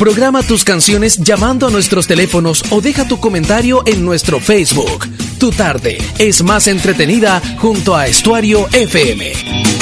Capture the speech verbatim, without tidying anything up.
Programa tus canciones llamando a nuestros teléfonos o deja tu comentario en nuestro Facebook. Tu tarde es más entretenida junto a Estuario F M.